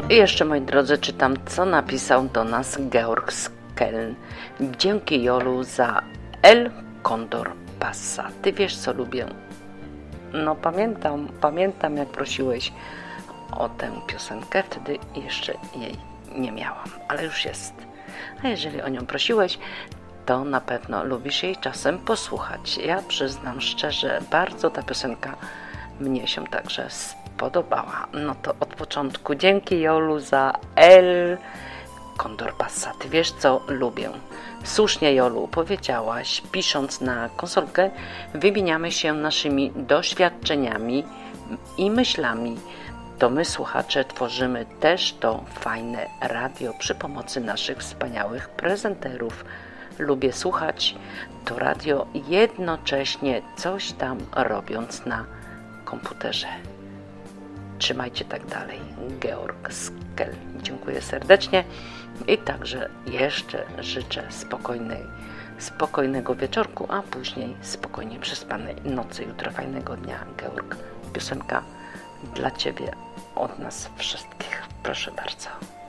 I jeszcze, moi drodzy, czytam, co napisał do nas Georg z Keln. Dzięki, Jolu, za El Condor Passa. Ty wiesz, co lubię. No pamiętam, jak prosiłeś o tę piosenkę. Wtedy jeszcze jej nie miałam, ale już jest. A jeżeli o nią prosiłeś, to na pewno lubisz jej czasem posłuchać. Ja przyznam szczerze, bardzo ta piosenka mnie się także spodobała. No to od początku dzięki, Jolu, za El Condor Passa. Ty wiesz, co lubię. Słusznie, Jolu, powiedziałaś, pisząc na konsolkę, wymieniamy się naszymi doświadczeniami i myślami. To my, słuchacze, tworzymy też to fajne radio przy pomocy naszych wspaniałych prezenterów. Lubię słuchać to radio, jednocześnie coś tam robiąc na komputerze. Trzymajcie tak dalej. Georg z Keln. Dziękuję serdecznie i także jeszcze życzę spokojnego wieczorku, a później spokojnie przespanej nocy, jutro fajnego dnia. Georg, piosenka dla Ciebie od nas wszystkich. Proszę bardzo.